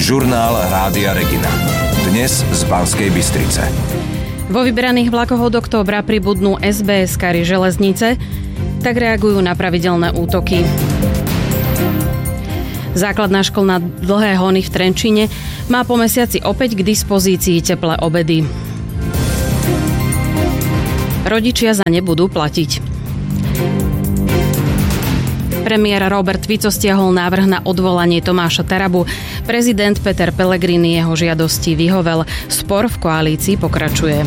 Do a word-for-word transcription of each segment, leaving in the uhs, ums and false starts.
Žurnál Rádia Regina. Dnes z Banskej Bystrice. Vo vybraných vlakoch od októbra pribudnú es bé es-kary železnice, tak reagujú na pravidelné útoky. Základná školná Dlhé Hony v Trenčíne má po mesiaci opäť k dispozícii teplé obedy. Rodičia za ne budú platiť. Premiér Robert Fico stiahol návrh na odvolanie Tomáša Tarabu. Prezident Peter Pellegrini jeho žiadosti vyhovel. Spor v koalícii pokračuje.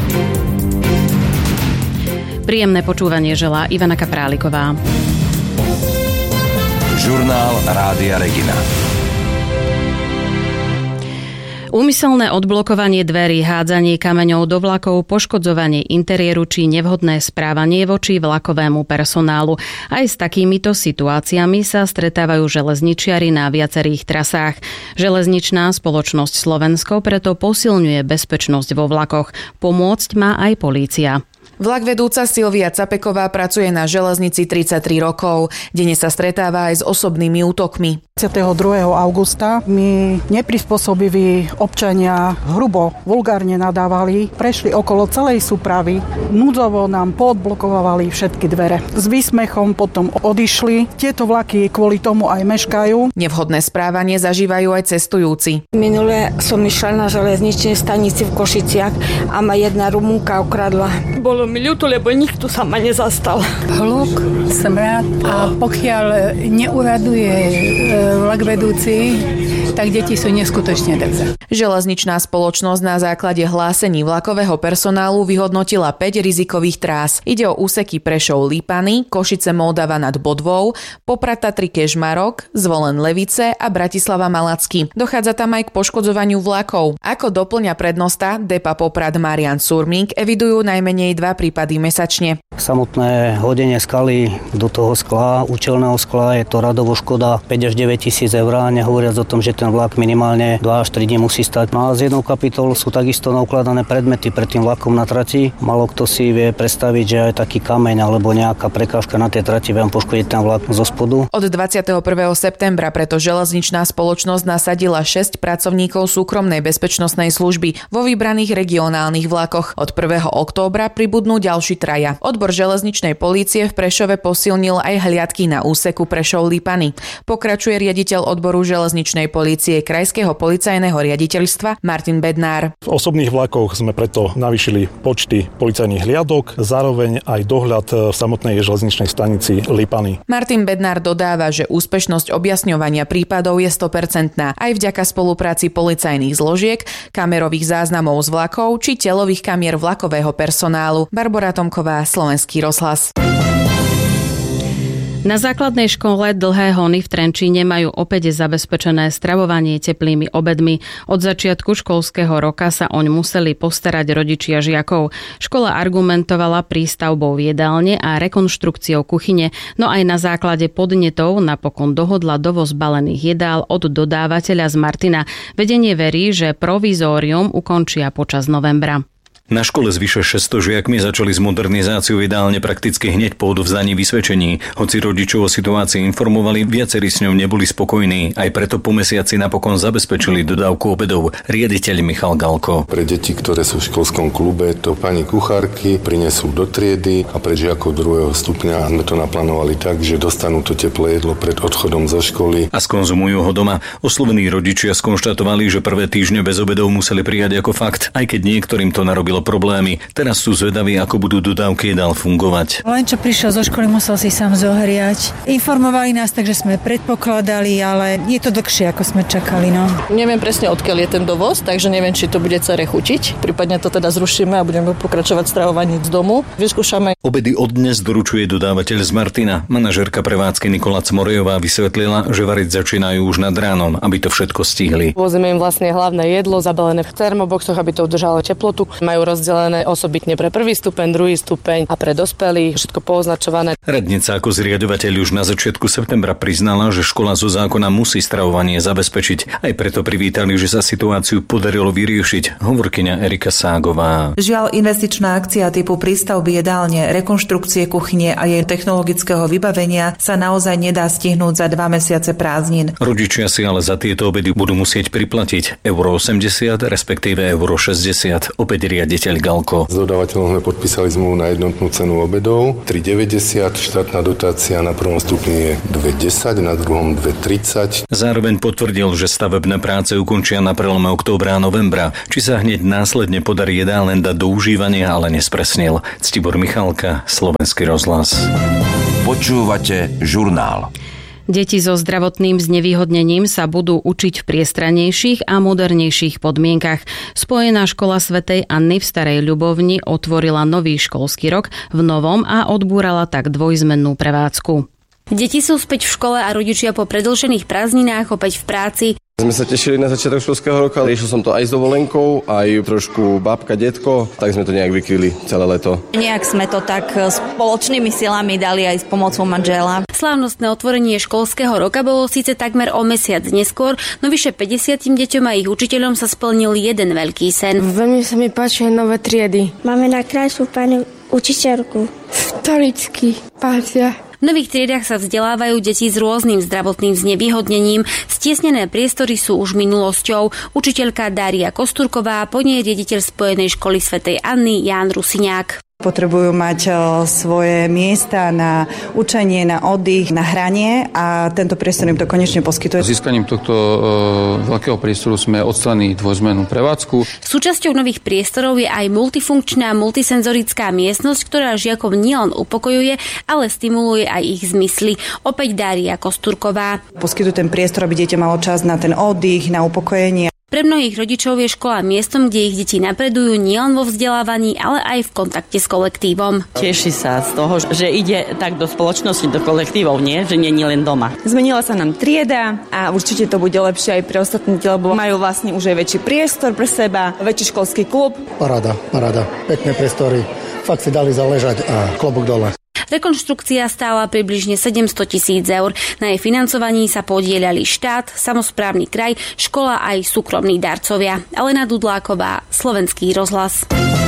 Príjemné počúvanie želá Ivana Kapráliková. Žurnál Rádia Regina. Úmyselné odblokovanie dverí, hádzanie kameňov do vlakov, poškodzovanie interiéru či nevhodné správanie voči vlakovému personálu. Aj s takýmito situáciami sa stretávajú železničiari na viacerých trasách. Železničná spoločnosť Slovensko preto posilňuje bezpečnosť vo vlakoch. Pomôcť má aj polícia. Vlak vedúca Silvia Capeková pracuje na železnici tridsaťtri rokov. Denne sa stretáva aj s osobnými útokmi. dvadsiateho druhého augusta mi neprispôsobiví občania hrubo, vulgárne nadávali, prešli okolo celej súpravy, núdzovo nám poodblokovali všetky dvere. S výsmechom potom odišli. Tieto vlaky kvôli tomu aj meškajú. Nevhodné správanie zažívajú aj cestujúci. Minule som išla na železničnej stanici v Košiciach a ma jedna Rumunka okradla. Bolo mi ľúto, lebo nikto sa ma nezastal. Hluk, smrad a pokiaľ neuraduje vlak vedúci, tak deti sú neskutočne drze. Železničná spoločnosť na základe hlásení vlakového personálu vyhodnotila päť rizikových trás. Ide o úseky Prešov-Lípany, Košice-Moldava nad Bodvou, Poprad-Tatry-Kežmarok, Zvolen-Levice a Bratislava-Malacky. Dochádza tam aj k poškodzovaniu vlakov. Ako doplňa prednosta Depa Poprad Marian Surmík, evidujú najmenej dva prípady mesačne. Samotné hodenie skaly do toho skla, účelného skla, je to radovo škoda päť až deväť tisíc eur, nehovoriac o tom, že ten vlak minimálne dva až tri dní musí stať. No a z jednou kapitol sú takisto naukladané predmety pred tým vlakom na trati. Málo kto si vie predstaviť, že aj taký kameň alebo nejaká prekážka na tej trati vám poškodiť ten vlak zo spodu. Od dvadsiateho prvého septembra preto železničná spoločnosť nasadila šesť pracovníkov súkromnej bezpečnostnej služby vo vybraných regionálnych vlakoch. Od prvého októbra pribudnú ďalší traja. Odbor železničnej polície v Prešove posilnil aj hliadky na úseku Prešov-Lípany. Pokračuje riaditeľ odboru železničnej polície Krajského policajného riaditeľstva Martin Bednár. V osobných vlakoch sme preto navýšili počty policajných hliadok, zároveň aj dohľad v samotnej železničnej stanici Lípany. Martin Bednár dodáva, že úspešnosť objasňovania prípadov je sto percent aj vďaka spolupráci policajných zložiek, kamerových záznamov z vlakov či telových kamier vlakového personálu. Barbora Tomková, Slovenský rozhlas. Na základnej škole Dlhé Hony v Trenčíne majú opäť zabezpečené stravovanie teplými obedmi. Od začiatku školského roka sa oň museli postarať rodičia žiakov. Škola argumentovala prístavbou jedálne a rekonštrukciou kuchyne, no aj na základe podnetov napokon dohodla dovoz balených jedál od dodávateľa z Martina. Vedenie verí, že provizórium ukončia počas novembra. Na škole s vyše šesťsto žiakmi začali s modernizáciou jedálne prakticky hneď po odovzdaní vysvedčení. Hoci rodičov o situácii informovali, viacerí s ňou neboli spokojní. Aj preto po mesiaci napokon zabezpečili dodávku obedov. Riaditeľ Michal Galko. Pre deti, ktoré sú v školskom klube, to pani kuchárky prinesú do triedy a pre žiakov druhého stupňa sme to naplánovali tak, že dostanú to teplé jedlo pred odchodom zo školy. A skonzumujú ho doma. Oslovení rodičia skonštatovali, že prvé týždne bez obedov museli prijať ako fakt, aj keď niektorým to narobilo problémy. Teraz sú zvedaví, ako budú dodávky jedál fungovať. Len čo prišiel zo školy, musel si sám zohriať. Informovali nás, takže sme predpokladali, ale je to dlhšie, ako sme čakali. No. Neviem presne, odkiaľ je ten dovoz, takže neviem, či to bude dcere chutiť. Prípadne to teda zrušíme a budeme pokračovať stravovanie z domu. Vyskúšame. Obedy od dnes doručuje dodávateľ z Martina. Manažérka prevádzky Nikola Cmorejová vysvetlila, že variť začínajú už nad ránom, aby to všetko stihli. Vozíme im vlastne hlavné jedlo zabalené v termoboxoch, aby to udržalo teplotu. Majú majú rozdelené osobitne pre prvý stupeň, druhý stupeň a pre dospelých, všetko pooznačované. Radnica ako zriadovateľ už na začiatku septembra priznala, že škola zo zákona musí stravovanie zabezpečiť. Aj preto privítali, že sa situáciu podarilo vyriešiť, hovorkyňa Erika Ságová. Žiaľ, investičná akcia typu prístavby jedálne, rekonštrukcie kuchyne a jej technologického vybavenia sa naozaj nedá stihnúť za dva mesiace prázdnin. Rodičia si ale za tieto obedy budú musieť priplatiť euro osemdesiat, respektíve euro šesťdesiat, opäť riaditeľ Galko. S dodávateľom sme podpísali zmluvu na jednotnú cenu obedov tri deväťdesiat, štátna dotácia na prvom stupni je dva desať, na druhom dva tridsať. Zároveň potvrdil, že stavebné práce ukončia na prelome októbra a novembra. Či sa hneď následne podarí jedálne dať do užívania, ale nespresnil. Ctibor Michalka, Slovenský rozhlas. Počúvate žurnál. Deti so zdravotným znevýhodnením sa budú učiť v priestranejších a modernejších podmienkach. Spojená škola svätej Anny v Starej Ľubovni otvorila nový školský rok v novom a odbúrala tak dvojzmennú prevádzku. Deti sú späť v škole a rodičia po predĺžených prázdninách opäť v práci. Sme sa tešili na začiatok školského roka, riešil som to aj s dovolenkou, aj trošku babka, detko, tak sme to nejak vykryli celé leto. Nejak sme to tak spoločnými silami dali aj s pomocou manžela. Slávnostné otvorenie školského roka bolo síce takmer o mesiac neskôr, no vyše päťdesiatim deťom a ich učiteľom sa splnil jeden veľký sen. Veľmi sa mi páčia nové triedy. Máme na krajšiu pani učiteľku. Stoličky páčia. V nových triedách sa vzdelávajú deti s rôznym zdravotným znevýhodnením. Stiesnené priestory sú už minulosťou. Učiteľka Dária Kostúrková, po nej riaditeľ Spojenej školy svätej Anny Ján Rusiňák. Potrebujú mať svoje miesta na učenie, na oddych, na hranie a tento priestor im to konečne poskytuje. Získaním tohto e, veľkého priestoru sme odstranili dvojzmennú prevádzku. Súčasťou nových priestorov je aj multifunkčná multisenzorická miestnosť, ktorá žiakov nielen upokojuje, ale stimuluje aj ich zmysly. Opäť Dária Kostúrková. Poskytujú ten priestor, aby dieťa malo čas na ten oddych, na upokojenie. Pre mnohých rodičov je škola miestom, kde ich deti napredujú nielen vo vzdelávaní, ale aj v kontakte s kolektívom. Teší sa z toho, že ide tak do spoločnosti, do kolektívov, nie? Že nie je len doma. Zmenila sa nám trieda a určite to bude lepšie aj pre ostatní, lebo majú vlastne už aj väčší priestor pre seba, väčší školský klub. Paráda, paráda. Pekné priestory. Fakt si dali zaležať a klobúk dole. Rekonštrukcia stála približne sedemsto tisíc eur. Na jej financovaní sa podieľali štát, samosprávny kraj, škola aj súkromní darcovia. Alena Dudláková, Slovenský rozhlas.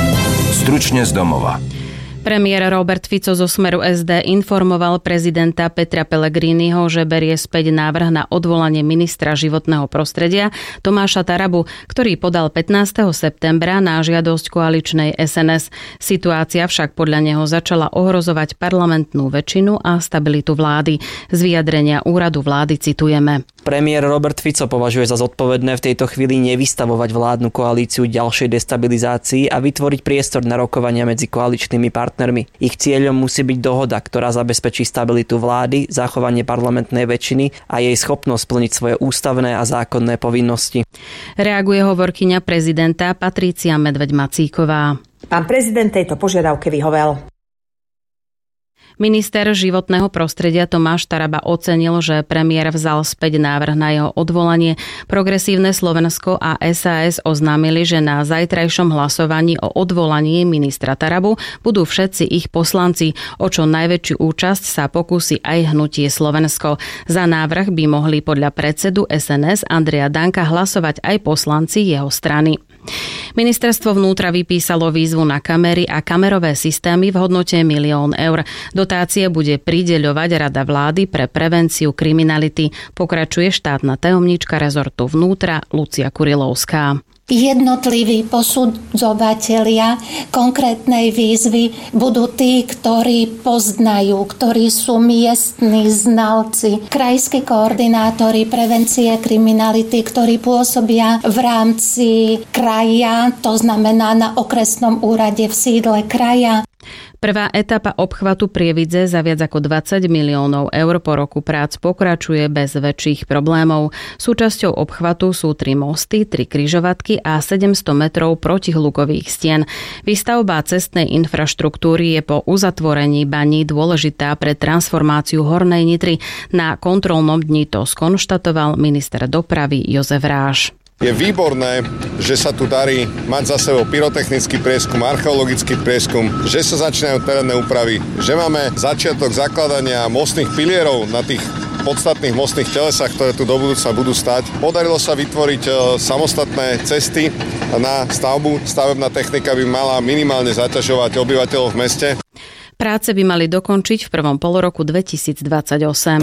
Stručne z domova. Premiér Robert Fico zo Smeru es dé informoval prezidenta Petra Pellegriniho, že berie späť návrh na odvolanie ministra životného prostredia Tomáša Tarabu, ktorý podal pätnásteho septembra na žiadosť koaličnej es en es. Situácia však podľa neho začala ohrozovať parlamentnú väčšinu a stabilitu vlády. Z vyjadrenia úradu vlády citujeme. Premiér Robert Fico považuje za zodpovedné v tejto chvíli nevystavovať vládnu koalíciu ďalšej destabilizácii a vytvoriť priestor na rokovania medzi koaličnými partnermi. Ich cieľom musí byť dohoda, ktorá zabezpečí stabilitu vlády, zachovanie parlamentnej väčšiny a jej schopnosť splniť svoje ústavné a zákonné povinnosti. Reaguje hovorkyňa prezidenta Patrícia Medveď-Macíková. Pán prezident tejto požiadavke vyhovel. Minister životného prostredia Tomáš Taraba ocenil, že premiér vzal späť návrh na jeho odvolanie. Progresívne Slovensko a es a es oznámili, že na zajtrajšom hlasovaní o odvolaní ministra Tarabu budú všetci ich poslanci. O čo najväčšiu účasť sa pokúsi aj Hnutie Slovensko. Za návrh by mohli podľa predsedu es en es Andreja Danka hlasovať aj poslanci jeho strany. Ministerstvo vnútra vypísalo výzvu na kamery a kamerové systémy v hodnote milión eur. Dotácie bude prideľovať Rada vlády pre prevenciu kriminality, pokračuje štátna tajomníčka rezortu vnútra Lucia Kurilovská. Jednotliví posudzovatelia konkrétnej výzvy budú tí, ktorí poznajú, ktorí sú miestni znalci, krajskí koordinátori prevencie kriminality, ktorí pôsobia v rámci kraja, to znamená na okresnom úrade v sídle kraja. Prvá etapa obchvatu Prievidze za viac ako dvadsať miliónov eur po roku prác pokračuje bez väčších problémov. Súčasťou obchvatu sú tri mosty, tri križovatky a sedemsto metrov protihlukových stien. Výstavba cestnej infraštruktúry je po uzatvorení baní dôležitá pre transformáciu Hornej Nitry. Na kontrolnom dni to skonštatoval minister dopravy Jozef Ráš. Je výborné, že sa tu darí mať za sebou pyrotechnický prieskum, archeologický prieskum, že sa začínajú terénne úpravy, že máme začiatok zakladania mostných pilierov na tých podstatných mostných telesách, ktoré tu do budúcna budú stať. Podarilo sa vytvoriť samostatné cesty na stavbu. Stavebná technika by mala minimálne zaťažovať obyvateľov v meste. Práce by mali dokončiť v prvom poloroku dvetisícdvadsaťosem.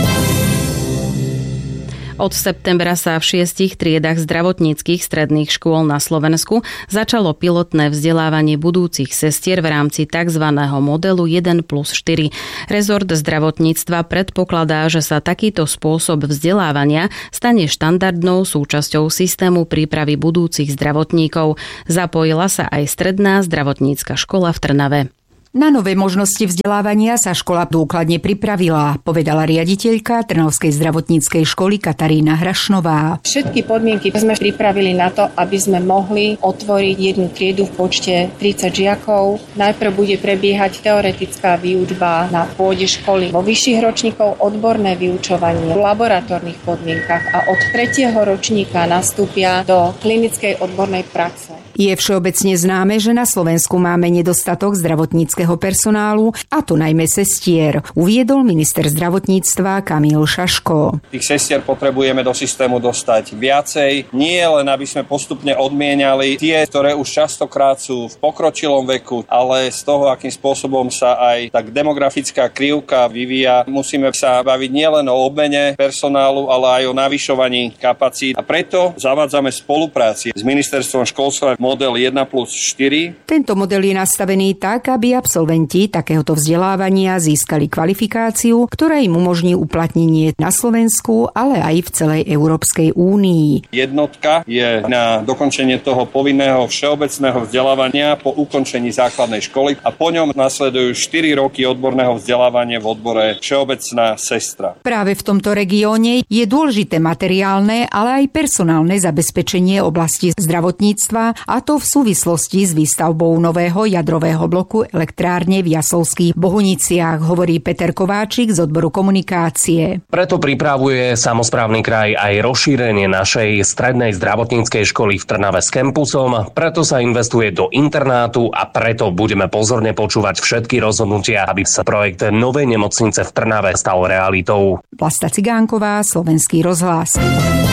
Od septembra sa v šiestich triedach zdravotníckych stredných škôl na Slovensku začalo pilotné vzdelávanie budúcich sestier v rámci tzv. Modelu jeden plus štyri. Rezort zdravotníctva predpokladá, že sa takýto spôsob vzdelávania stane štandardnou súčasťou systému prípravy budúcich zdravotníkov. Zapojila sa aj stredná zdravotnícka škola v Trnave. Na nové možnosti vzdelávania sa škola dôkladne pripravila, povedala riaditeľka Trnavskej zdravotníckej školy Katarína Hrašnová. Všetky podmienky sme pripravili na to, aby sme mohli otvoriť jednu triedu v počte tridsať žiakov. Najprv bude prebiehať teoretická výučba na pôde školy. Vo vyšších ročníkov odborné vyučovanie v laboratórnych podmienkach a od tretieho ročníka nastúpia do klinickej odbornej praxe. Je všeobecne známe, že na Slovensku máme nedostatok zdravotníckeho personálu, a to najmä sestier, uviedol minister zdravotníctva Kamil Šaško. Tých sestier potrebujeme do systému dostať viacej, nie len aby sme postupne odmieniali tie, ktoré už častokrát sú v pokročilom veku, ale z toho, akým spôsobom sa aj tak demografická krivka vyvíja, musíme sa baviť nielen o obmene personálu, ale aj o navyšovaní kapacít. A preto zavádzame spolupráci s ministerstvom školstva model jeden plus štyri. Tento model je nastavený tak, aby absolventi takéhoto vzdelávania získali kvalifikáciu, ktorá im umožní uplatnenie na Slovensku, ale aj v celej Európskej únii. Jednotka je na dokončenie toho povinného všeobecného vzdelávania po ukončení základnej školy a po ňom nasledujú štyri roky odborného vzdelávania v odbore všeobecná sestra. Práve v tomto regióne je dôležité materiálne, ale aj personálne zabezpečenie oblasti zdravotníctva, a to v súvislosti s výstavbou nového jadrového bloku elektrárne v Jaslovských Bohuniciach, hovorí Peter Kováčik z odboru komunikácie. Preto pripravuje samosprávny kraj aj rozšírenie našej strednej zdravotníckej školy v Trnave s kampusom, preto sa investuje do internátu a preto budeme pozorne počúvať všetky rozhodnutia, aby sa projekt novej nemocnice v Trnave stal realitou. Vlasta Cigánková, Slovenský rozhlas.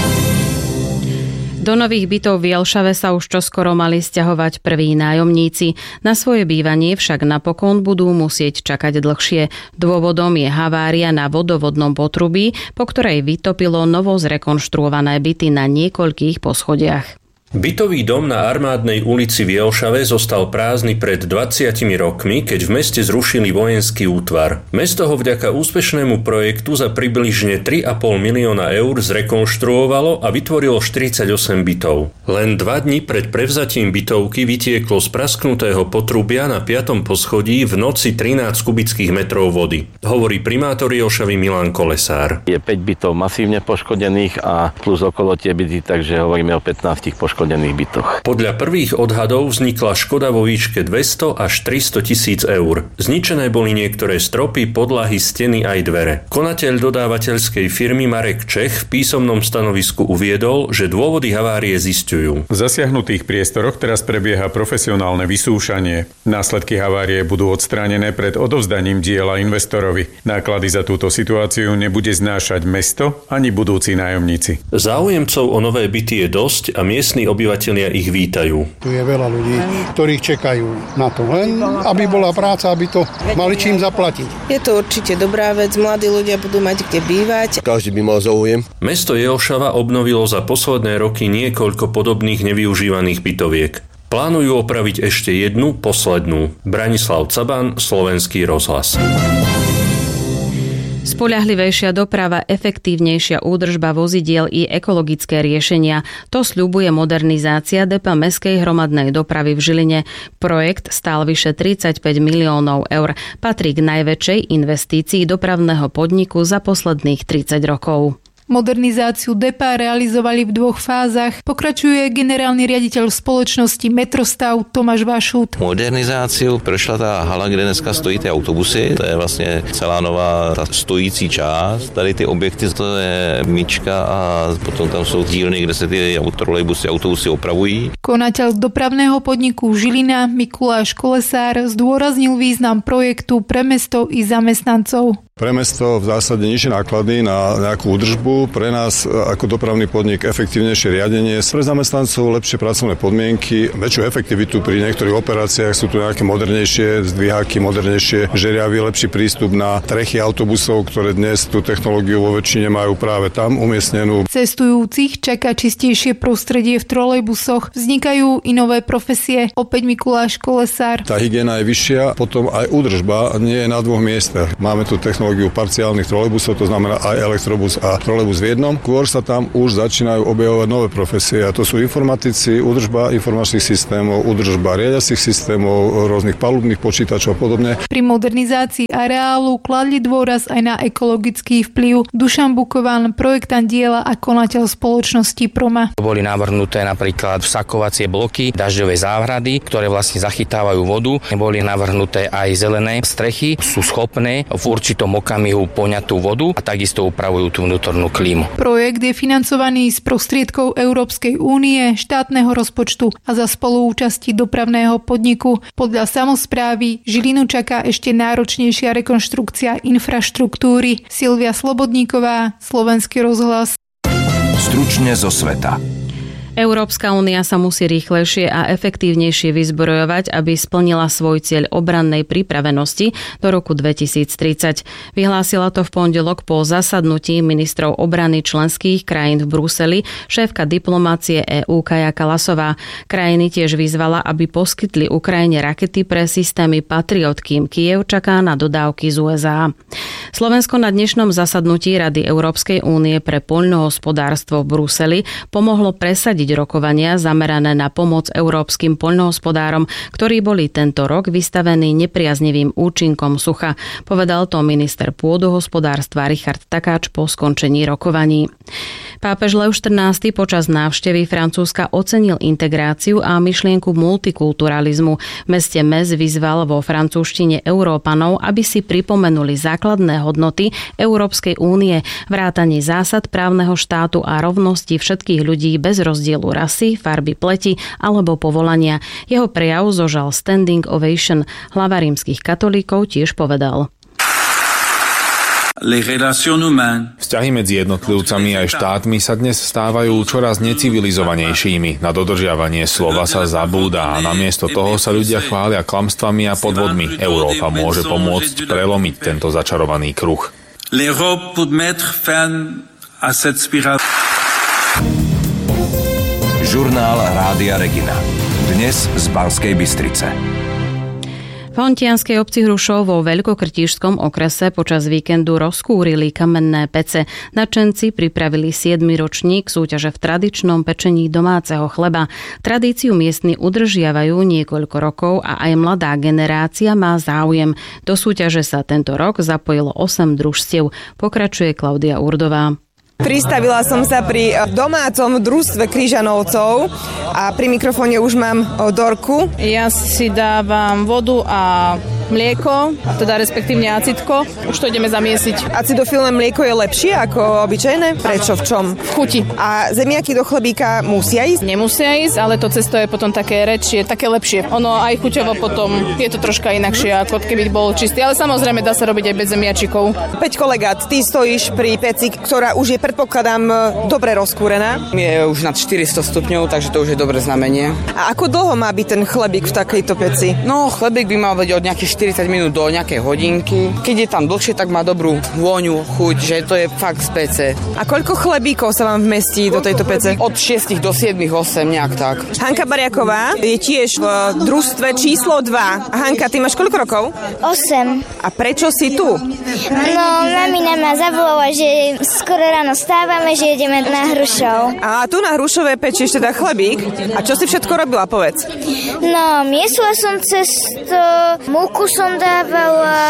Do nových bytov v Jelšave sa už čoskoro mali sťahovať prví nájomníci. Na svoje bývanie však napokon budú musieť čakať dlhšie. Dôvodom je havária na vodovodnom potrubí, po ktorej vytopilo novo zrekonštruované byty na niekoľkých poschodiach. Bytový dom na Armádnej ulici v Jelšave zostal prázdny pred dvadsiatimi rokmi, keď v meste zrušili vojenský útvar. Mesto ho vďaka úspešnému projektu za približne tri a pol milióna eur zrekonštruovalo a vytvorilo štyridsaťosem bytov. Len dva dni pred prevzatím bytovky vytieklo z prasknutého potrubia na piatom poschodí v noci trinásť kubických metrov vody, hovorí primátor Jelšavy Milan Kolesár. Je päť bytov masívne poškodených a plus okolo tie byty, takže hovoríme o pätnástich poškodených. bytoch. Podľa prvých odhadov vznikla škoda vo výške dvesto až tristo tisíc eur. Zničené boli niektoré stropy, podlahy, steny aj dvere. Konateľ dodávateľskej firmy Marek Čech v písomnom stanovisku uviedol, že dôvody havárie zisťujú. V zasiahnutých priestoroch teraz prebieha profesionálne vysúšanie. Následky havárie budú odstránené pred odovzdaním diela investorovi. Náklady za túto situáciu nebude znášať mesto ani budúci nájomníci. Záujemcov o nové byty je dosť a miestni obyvatelia ich vítajú. Tu je veľa ľudí, ktorých čakajú na to, len aby bola práca, aby to mali čím zaplatiť. Je to určite dobrá vec, mladí ľudia budú mať kde bývať. Každý by mal záujem. Mesto Jelšava obnovilo za posledné roky niekoľko podobných nevyužívaných bytoviek. Plánujú opraviť ešte jednu, poslednú. Branislav Caban, Slovenský rozhlas. Spoľahlivejšia doprava, efektívnejšia údržba vozidiel i ekologické riešenia. To sľubuje modernizácia depa mestskej hromadnej dopravy v Žiline. Projekt stál vyše tridsaťpäť miliónov eur. Patrí k najväčšej investícii dopravného podniku za posledných tridsať rokov. Modernizáciu depá realizovali v dvoch fázach. Pokračuje generálny riaditeľ spoločnosti Metrostav Tomáš Vašút. Modernizáciu prošla tá hala, kde dneska stojí ty autobusy. To je vlastně celá nová ta stojící část. Tady ty objekty, to je myčka a potom tam jsou dílny, kde se ty trolejbusy, autobusy opravují. Konateľ dopravného podniku Žilina Mikuláš Kolesár zdôraznil význam projektu pre mesto i zamestnancov. Pre mesto v zásade nižšie náklady na nejakú údržbu, pre nás ako dopravný podnik efektívnejšie riadenie, pre zamestnancov lepšie pracovné podmienky, väčšiu efektivitu pri niektorých operáciách, sú tu nejaké modernejšie zdviháky, modernejšie žeriavy, lepší prístup na trechy autobusov, ktoré dnes tú technológiu vo väčšine majú práve tam umiestnenú. Cestujúcich čaká čistejšie prostredie v trolejbusoch, vznikajú i nové profesie, opäť Mikuláš Kolesár. Tá hygiena je vyššia, potom aj údržba nie je na dvoch miestach. Máme tu technológiu parciálnych trolejbusov, to znamená aj elektrobus a trolejbus v jednom. Kôr sa tam už začínajú objavovať nové profesie a to sú informatici, údržba informačných systémov, údržba riadiacich systémov, rôznych palubných počítačov a podobne. Pri modernizácii areálu kladli dôraz aj na ekologický vplyv. Dušan Bukovan, projektant diela a konateľ spoločnosti Proma. Boli navrhnuté napríklad vsakovacie bloky, dažďové záhrady, ktoré vlastne zachytávajú vodu. Boli navrhnuté aj zelené strechy, sú schopné v určitom okamihu poňatú vodu a takisto upravujú tú vnútornú klímu. Projekt je financovaný z prostriedkov Európskej únie, štátneho rozpočtu a za spoluúčasti dopravného podniku. Podľa samosprávy Žilinu čaká ešte náročnejšia rekonštrukcia infraštruktúry. Silvia Slobodníková, Slovenský rozhlas. Stručne zo sveta. Európska únia sa musí rýchlejšie a efektívnejšie vyzbrojovať, aby splnila svoj cieľ obrannej pripravenosti do roku dvetisíctridsať. Vyhlásila to v pondelok po zasadnutí ministrov obrany členských krajín v Bruseli šéfka diplomácie EÚ Kaja Kallasová. Krajiny tiež vyzvala, aby poskytli Ukrajine rakety pre systémy Patriot, kým Kyjev čaká na dodávky z ú es á. Slovensko na dnešnom zasadnutí Rady Európskej únie pre poľnohospodárstvo v Bruseli pomohlo presadiť rokovania zamerané na pomoc európskym poľnohospodárom, ktorí boli tento rok vystavení nepriaznivým účinkom sucha, povedal to minister pôdohospodárstva Richard Takáč po skončení rokovaní. Pápež Lev štrnásty počas návštevy Francúzska ocenil integráciu a myšlienku multikulturalizmu. V meste Metz vyzval vo francúzštine Európanov, aby si pripomenuli základné hodnoty Európskej únie, vrátanie zásad právneho štátu a rovnosti všetkých ľudí bez rozdielu rasy, farby pleti alebo povolania. Jeho prejav zožal standing ovation. Hlava rímskych katolíkov tiež povedal: Vzťahy medzi jednotlivcami aj štátmi sa dnes stávajú čoraz necivilizovanejšími. Na dodržiavanie slova sa zabúda a namiesto toho sa ľudia chvália klamstvami a podvodmi. Európa môže pomôcť prelomiť tento začarovaný kruh. Žurnál Rádia Regina. Dnes z Banskej Bystrice. V hontianskej obci Hrušov vo Veľkokrtíšskom okrese počas víkendu rozkúrili kamenné pece. Nadšenci pripravili siedmy ročník súťaže v tradičnom pečení domáceho chleba. Tradíciu miestni udržiavajú niekoľko rokov a aj mladá generácia má záujem. Do súťaže sa tento rok zapojilo osem družstiev. Pokračuje Klaudia Urdová. Pristavila som sa pri domácom družstve Križanovcov a pri mikrofóne už mám Dorku. Ja si dávam vodu a mlieko, teda respektívne acitko. Už to ideme zamiesiť. Acidofilné mlieko je lepšie ako obyčajné? Prečo? V čom? V chuti. A zemiaky do chlebíka musia ísť? Nemusia ísť, ale to cesto je potom také rečšie, také lepšie. Ono aj chuťovo potom je to troška inakšie, ako keby bol čistý. Ale samozrejme dá sa robiť aj bez zemiačikov. Peťko Legát, ty stojíš pri peci, ktorá už je predpokladám dobre rozkúrená. Je už nad štyristo stupňov, takže to už je dobré znamenie. A ako dlho má byť ten chlebík v takejto peci? No, chlebík by mal byť od nejakých štyridsať minút do nejakej hodinky. Keď je tam dlhšie, tak má dobrú vôňu, chuť, že to je fakt z pece. A koľko chlebíkov sa vám vmestí do tejto pece? Od šiestich do siedmich, osem, nejak tak. Hanka Bariaková je tiež v družstve číslo dva. A Hanka, ty máš koľko rokov? osem. A prečo si tu? No, mamina ma zavolala, že skoro ráno stávame, že ideme na Hrušov. A tu na Hrušove pečieš teda chlebík. A čo si všetko robila, povedz? No, miesla som cesto, múku som dávala.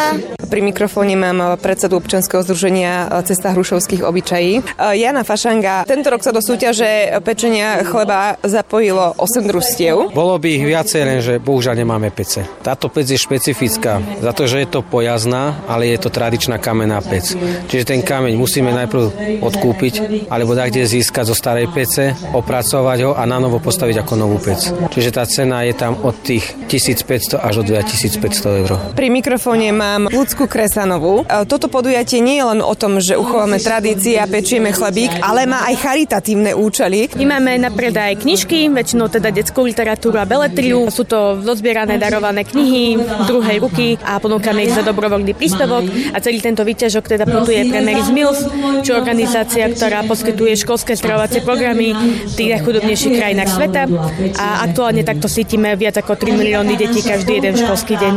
Pri mikrofóne mám predsedu občianskeho združenia Cesta hrušovských obyčají. Jana Fašanga. Tento rok sa do súťaže pečenia chleba zapojilo osem družstiev. Bolo by ich viacej, lenže bohužiaľ nemáme pece. Táto pec je špecifická, za to, že je to pojazná, ale je to tradičná kamenná pec. Čiže ten kameň musíme najprv odkúpiť, alebo kde získať zo starej pece, opracovať ho a na novo postaviť ako novú pec. Čiže tá cena je tam od tých tisícpäťsto až do dvetisícpäťsto eur. Pri mikrofóne mám Ľudsku Kresanovú. Toto podujatie nie je len o tom, že uchováme tradície a pečieme chlebík, ale má aj charitatívne účely. My máme na predaj knižky, väčšinou teda detskú literatúru a beletriu. Sú to zozbierané darované knihy druhej ruky a ponúkame ich za dobrovoľný príspevok. A celý tento výťažok teda putuje pre Mary's Meals, čo je organizácia, ktorá poskytuje školské stravovacie programy v tých najchudobnejších krajinách sveta. A aktuálne takto cítime viac ako tri milióny detí každý jeden školský deň.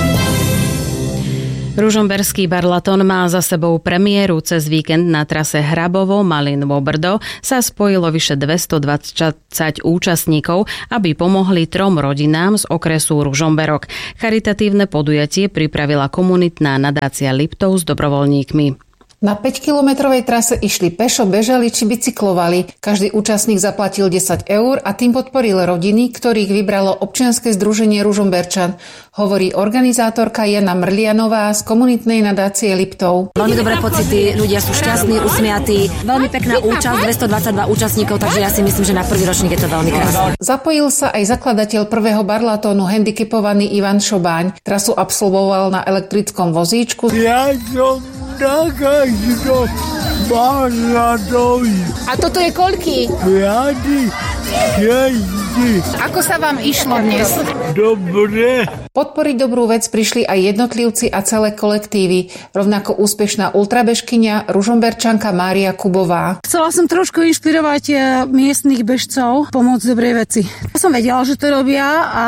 Ružomberský barlatón má za sebou premiéru. Cez víkend na trase Hrabovo Malinovo Brdo sa spojilo vyše dvestodvadsať účastníkov, aby pomohli trom rodinám z okresu Ružomberok. Charitatívne podujatie pripravila komunitná nadácia Liptov s dobrovoľníkmi. Na päťkilometrovej trase išli pešo, bežali či bicyklovali. Každý účastník zaplatil desať eur a tým podporil rodiny, ktorých vybralo občianske združenie Ružomberčan, hovorí organizátorka Jana Mrlianová z komunitnej nadácie Liptov. Veľmi dobré pocity, ľudia sú šťastní, usmiatí, veľmi pekná účasť, dvestodvadsaťdva účastníkov, takže ja si myslím, že na prvý ročník je to veľmi krásne. Zapojil sa aj zakladateľ prvého barlatónu, handicapovaný Ivan Šobáň. Trasu absolvoval na elektrickom vozíčku. Ja som takážto barlatóny. A toto je koľký? Piatý, šiestý. Ako sa vám išlo dnes? Dobre. Podporiť dobrú vec prišli aj jednotlivci a celé kolektívy. Rovnako úspešná ultrabežkyňa Ružomberčanka Mária Kubová. Chcela som trošku inšpirovať miestnych bežcov, pomôcť dobrej veci. Ja som vedela, že to robia a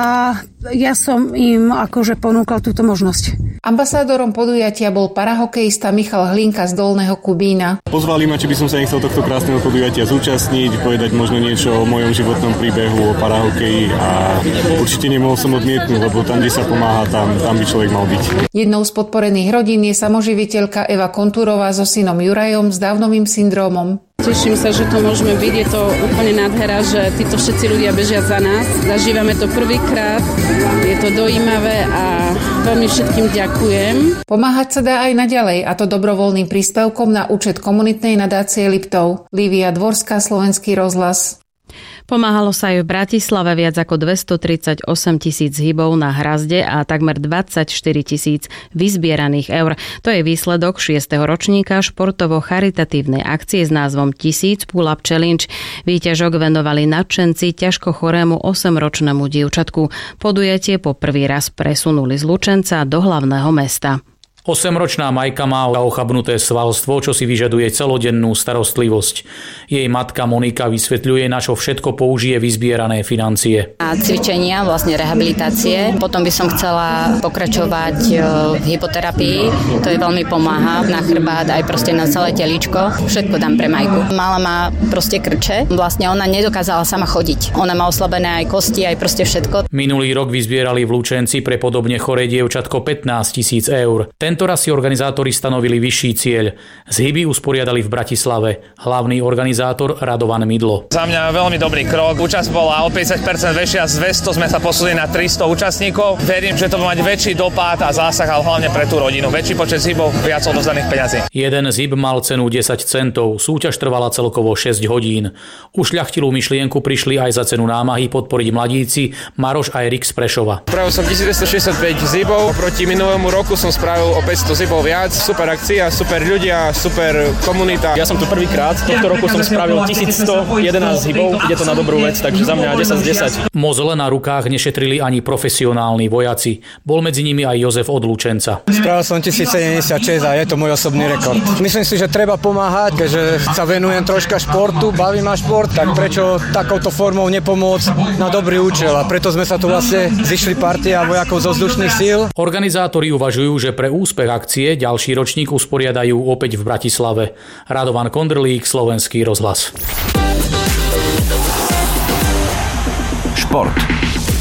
ja som im akože ponúkla túto možnosť. Ambasádorom podujatia bol parahokejista Michal Hlinka z Dolného Kubína. Pozvali ma, či by som sa nechcel tohto krásneho podujatia zúčastniť, povedať možno niečo o mojom životnom príbehu, o parahokeji a určite nemohol som odmietnúť, lebo tam, kde sa pomáha, tam, tam by človek mal byť. Jednou z podporených rodín je samoživiteľka Eva Kontúrová so synom Jurajom s Downovým syndrómom. Teším sa, že to môžeme byť. Je to úplne nádhera, že títo všetci ľudia bežia za nás. Zažívame to prvýkrát. Je to dojímavé a veľmi všetkým ďakujem. Pomáhať sa dá aj naďalej, a to dobrovoľným príspevkom na účet komunitnej nadácie Liptov. Lívia Dvorská, Slovenský rozhlas. Pomáhalo sa aj v Bratislave, viac ako dvestotridsaťosem tisíc hybov na Hrazde a takmer dvadsaťštyri tisíc vyzbieraných eur. To je výsledok šiesteho ročníka športovo-charitatívnej akcie s názvom Tisíc pull-up challenge. Výťažok venovali nadšenci ťažko chorému osemročnému dievčatku. Podujatie po prvý raz presunuli z Lučenca do hlavného mesta. Osemročná Majka má ochabnuté svalstvo, čo si vyžaduje celodennú starostlivosť. Jej matka Monika vysvetľuje, na čo všetko použije vyzbierané financie. A cvičenia, vlastne rehabilitácie. Potom by som chcela pokračovať v hypoterapii. To jej veľmi pomáha na chrbát, aj proste na celé teličko. Všetko dám pre Majku. Mala má proste krče. Vlastne ona nedokázala sama chodiť. Ona má oslabené aj kosti, aj proste všetko. Minulý rok vyzbierali v Lučenci pre podobne choré dievčatko pätnásť tisíc eur. Tento raz si organizátori stanovili vyšší cieľ. Zhyby usporiadali v Bratislave. Hlavný organizátor Radovan Midlo. Za mňa veľmi dobrý krok. Účasť bola o päťdesiat percent väčšia, z dvesto sme sa posúdili na tristo účastníkov. Verím, že to bude mať väčší dopad a zásah, ale hlavne pre tú rodinu. Väčší počet zhybov, viac odovzdaných peňazí. Jeden zhyb mal cenu desať centov. Súťaž trvala celkovo šesť hodín. Ušľachtilú myšlienku prišli aj za cenu námahy podporiť mladíci Maroš a Erik z Prešova. Spravil som tisícdvestošesťdesiatpäť zhybov, proti minulému roku som spravil o päťsto zhybov viac. Super akcia, super ľudia, super komunita. Ja som tu prvýkrát, tohto roku som spravil tisícstojedenásť zhybov, ide to na dobrú vec, takže za mňa desať z desať. Mozle na rukách nešetrili ani profesionálni vojaci. Bol medzi nimi aj Jozef od Lučenca. Spravil som tisícsedemdesiatšesť a je to môj osobný rekord. Myslím si, že treba pomáhať, keďže sa venujem troška športu, baví ma šport, tak prečo takouto formou nepomôcť na dobrý účel, a preto sme sa tu vlastne zišli partia vojakov zo vzdušných síl. Organizátori uvažujú, že pre úspech akcie ďalší ročník usporiadajú opäť v Bratislave. Radovan Kondrlík, Slovenský rozhlas. Šport.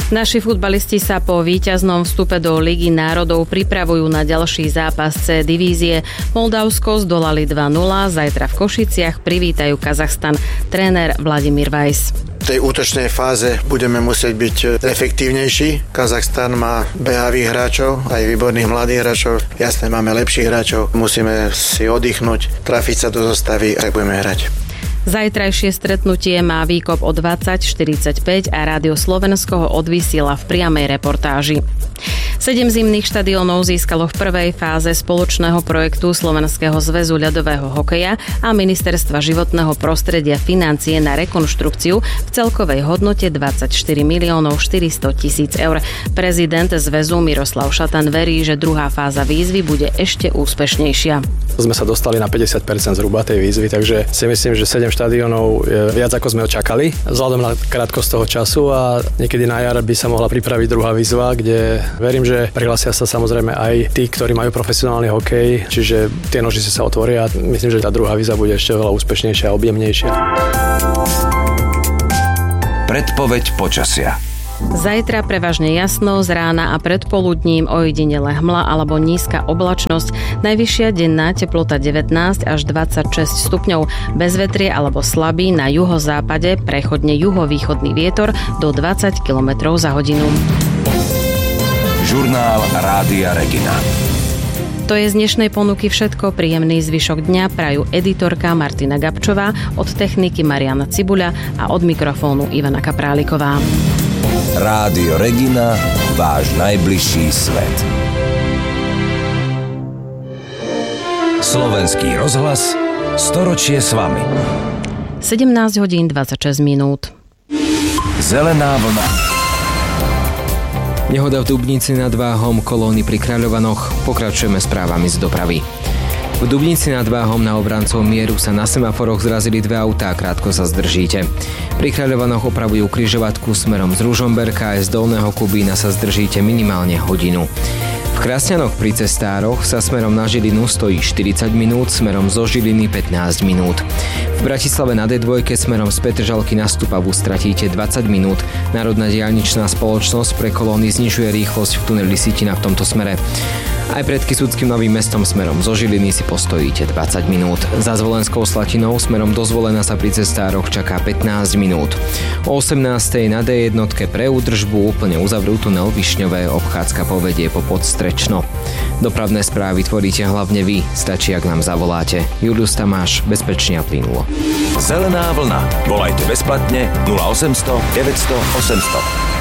Naši futbalisti sa po víťaznom vstupe do Ligy národov pripravujú na ďalší zápas C divízie. Moldavsko zdolali dva nula, zajtra v Košiciach privítajú Kazachstan. Tréner Vladimír Weiss. V tej útočnej fáze budeme musieť byť efektívnejší. Kazachstan má behavých hráčov, aj výborných mladých hráčov. Jasné, máme lepších hráčov. Musíme si oddychnúť, trafiť sa do zostavy, ak budeme hrať. Zajtrajšie stretnutie má výkop o dvadsať štyridsaťpäť a Rádio Slovensko ho odvysiela v priamej reportáži. Sedem zimných štadiónov získalo v prvej fáze spoločného projektu Slovenského zväzu ľadového hokeja a Ministerstva životného prostredia financie na rekonštrukciu v celkovej hodnote dvadsaťštyri miliónov štyristo tisíc eur. Prezident zväzu Miroslav Šatan verí, že druhá fáza výzvy bude ešte úspešnejšia. Sme sa dostali na päťdesiat percent zhruba tej výzvy, takže si myslím, že sedem štadiónov je viac ako sme očakali. Vzhľadom na krátkosť toho času a niekedy na jar by sa mohla pripraviť druhá výzva, kde verím, že prihlásia sa samozrejme aj tí, ktorí majú profesionálny hokej, čiže tie nožice sa otvoria a myslím, že tá druhá výzva bude ešte veľa úspešnejšia a objemnejšia. Predpoveď počasia. Zajtra prevažne jasno, z rána a predpoludním ojedinele hmla alebo nízka oblačnosť. Najvyššia denná teplota devätnásť až dvadsaťšesť stupňov. Bezvetrie alebo slabý na juhozápade, prechodne juhovýchodný vietor do dvadsať kilometrov za hodinu. Žurnál Rádia Regina. To je z dnešnej ponuky všetko. Príjemný zvyšok dňa prajú editorka Martina Gabčová, od techniky Mariana Cibuľa a od mikrofónu Ivana Kapráliková. Rádio Regina, váš najbližší svet. Slovenský rozhlas, storočie s vami. sedemnásť hodín dvadsaťšesť minút. Zelená vlna. Nehoda v Dubnici nad Váhom, kolóny pri Kráľovanoch. Pokračujeme správami z dopravy. V Dubnici nad Váhom na obrancov mieru sa na semaforoch zrazili dve autá, krátko sa zdržíte. Pri Kráľovanoch opravujú križovatku smerom z Ružomberka a z Dolného Kubína sa zdržíte minimálne hodinu. V Krasňanoch pri Cestároch sa smerom na Žilinu stojí štyridsať minút, smerom zo Žiliny pätnásť minút. V Bratislave na dé dva smerom z Petržalky na Stupavu stratíte dvadsať minút. Národná diaľničná spoločnosť pre kolóny znižuje rýchlosť v tuneli Sitina v tomto smere. Aj pred Kysuckým Novým Mestom smerom zo Žiliny si postojíte dvadsať minút. Za Zvolenskou Slatinou smerom do Zvolena sa pri Cestároch čaká pätnásť minút. O osemnástej na dé jedna pre údržbu úplne uzavrú tunel Višňové, obchádzka povedie po Podstrečno. Dopravné správy tvoríte hlavne vy, stačí, ak nám zavoláte. Julius Tamáš, bezpečne a plynulo. Zelená vlna. Volajte bezplatne nula osemsto deväťsto osemsto.